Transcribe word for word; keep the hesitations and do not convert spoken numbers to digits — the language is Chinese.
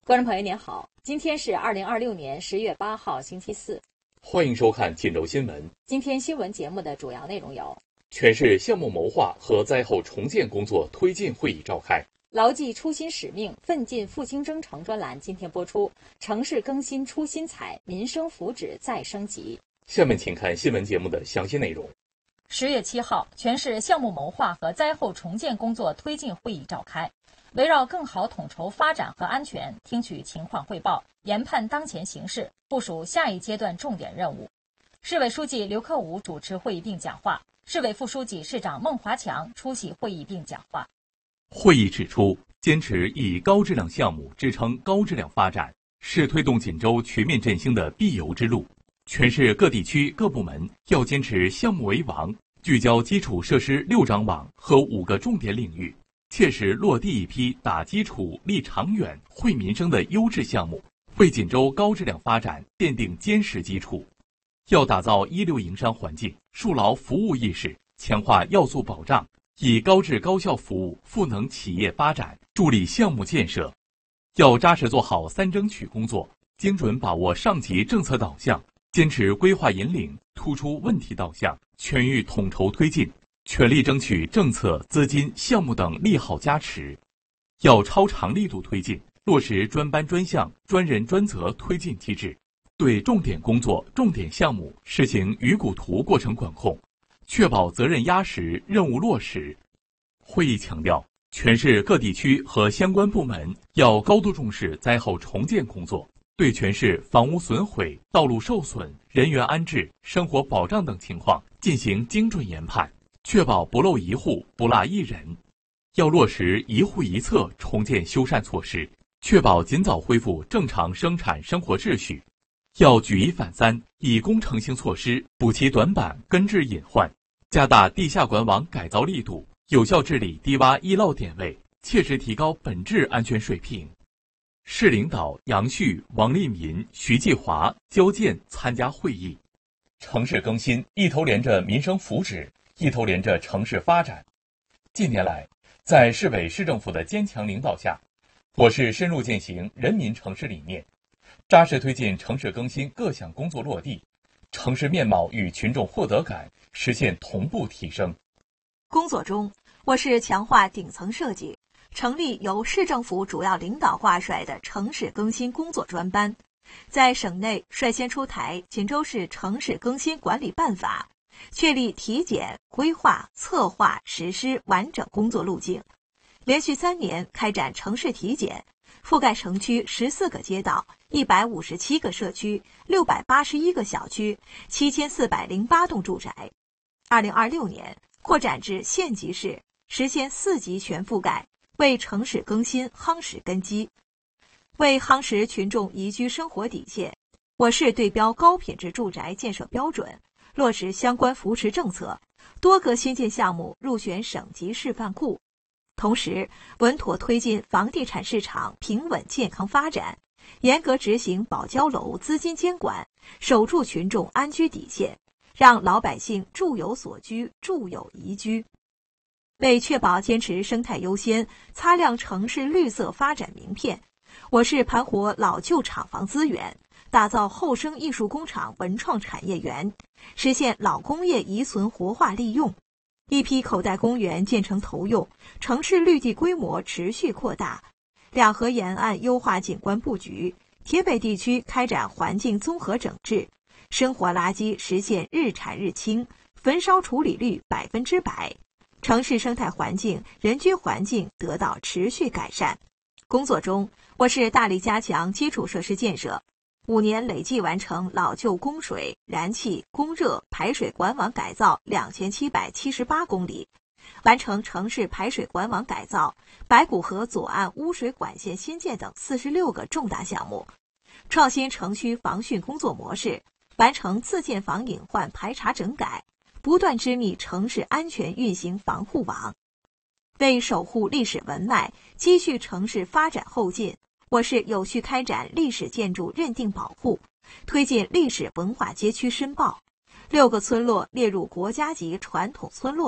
观众朋友您好，今天是二零二六年十月八号星期四， 欢迎收看晋州新闻。 今天新闻节目的主要内容有： 全市项目谋划和灾后重建工作推进会议召开； 牢记初心使命，奋进复兴征程专栏今天播出，城市更新出新彩，民生福祉再升级。 下面请看新闻节目的详细内容。 十月七号，全市项目谋划和灾后重建工作推进会议召开。围绕更好统筹发展和安全，听取情况汇报，研判当前形势，部署下一阶段重点任务。市委书记刘克武主持会议并讲话，市委副书记、市长孟华强出席会议并讲话。 会议指出，坚持以高质量项目支撑高质量发展，是推动锦州全面振兴的必由之路。全市各地区各部门要坚持项目为王，聚焦基础设施六张网和五个重点领域，切实落地一批打基础、立长远、惠民生的优质项目，为锦州高质量发展奠定坚实基础。要打造一流营商环境，树牢服务意识，强化要素保障，以高质高效服务赋能企业发展，助力项目建设。要扎实做好三争取工作，精准把握上级政策导向，坚持规划引领，突出问题导向，全域统筹推进，全力争取政策、资金、项目等利好加持。要超长力度推进，落实专班专项、专人专责推进机制，对重点工作、重点项目实行鱼骨图过程管控，确保责任压实、任务落实。会议强调，全市各地区和相关部门要高度重视灾后重建工作，对全市房屋损毁、道路受损、人员安置、生活保障等情况进行精准研判，确保不漏一户、不落一人。要落实一户一策重建修缮措施，确保尽早恢复正常生产生活秩序。要举一反三，以工程性措施补齐短板，根治隐患，加大地下管网改造力度，有效治理低洼易涝点位，切实提高本质安全水平。市领导杨旭、王立民、徐继华、焦健参加会议。 城市更新一头连着民生福祉，一头连着城市发展。近年来，在市委市政府的坚强领导下，我市深入践行人民城市理念，扎实推进城市更新各项工作落地，城市面貌与群众获得感实现同步提升。 工作中，我市强化顶层设计，成立由市政府主要领导挂帅的城市更新工作专班，在省内率先出台锦州市城市更新管理办法，确立体检、规划、策划、实施完整工作路径。连续三年开展城市体检，覆盖城区十四个街道、一百五十七个社区、六百八十一个小区、七千四百零八栋住宅。二零二六年扩展至县级市，实现四级全覆盖，为城市更新夯实根基。为夯实群众宜居生活底线，我市对标高品质住宅建设标准，落实相关扶持政策，多个新建项目入选省级示范库。同时，稳妥推进房地产市场平稳健康发展，严格执行保交楼资金监管，守住群众安居底线，让老百姓住有所居、住有宜居。为确保坚持生态优先，擦亮城市绿色发展名片，我市盘活老旧厂房资源，打造后生艺术工厂文创产业园，实现老工业遗存活化利用。一批口袋公园建成投用，城市绿地规模持续扩大。两河沿岸优化景观布局，铁北地区开展环境综合整治，生活垃圾实现日产日清，焚烧处理率百分之百，城市生态环境、人居环境得到持续改善。工作中，我市大力加强基础设施建设，五年累计完成老旧供水、燃气、供热、排水管网改造两千七百七十八公里，完成城市排水管网改造、白骨河左岸污水管线新建等四十六个重大项目，创新城区防汛工作模式，完成自建房隐患排查整改，不断织密城市安全运行防护网。为守护历史文脉，积蓄城市发展后劲，我市有序开展历史建筑认定保护，推进历史文化街区申报，六个村落列入国家级传统村落